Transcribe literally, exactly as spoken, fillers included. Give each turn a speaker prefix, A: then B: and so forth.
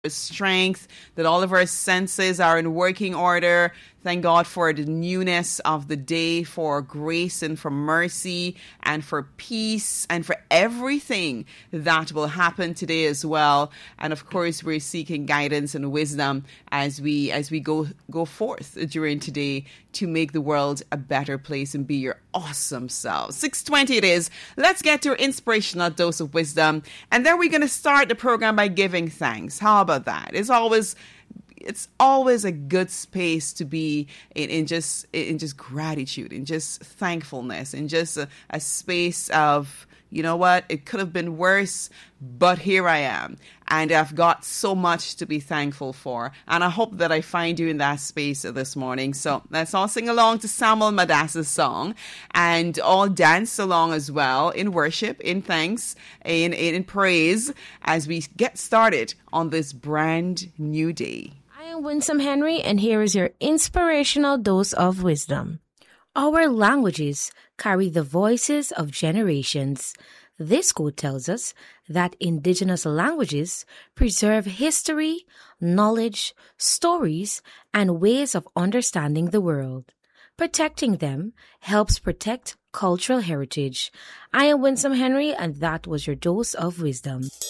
A: strength, that all of our senses are in working order. Thank God for the newness of the day, for grace and for mercy and for peace and for everything that will happen today as well. And of course, we're seeking guidance and wisdom as we as we go go forth during today to make the world a better place and be your awesome self. six twenty it is. Let's get to our inspirational dose of wisdom. And then we're going to start the program by giving thanks. How about that? It's always It's always a good space to be in, in just in just gratitude, in just thankfulness, in just a, a space of, you know what, it could have been worse, but here I am. And I've got so much to be thankful for. And I hope that I find you in that space this morning. So let's all sing along to Samuel Madas's song and all dance along as well in worship, in thanks, in, in praise as we get started on this brand new day.
B: I am Winsome Henry, and here is your inspirational dose of wisdom. Our languages carry the voices of generations. This quote tells us that indigenous languages preserve history, knowledge, stories, and ways of understanding the world. Protecting them helps protect cultural heritage. I am Winsome Henry, and that was your dose of wisdom.